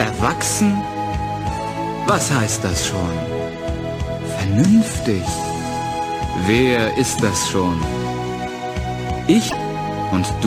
Erwachsen? Was heißt das schon? Vernünftig? Wer ist das schon? Ich und du?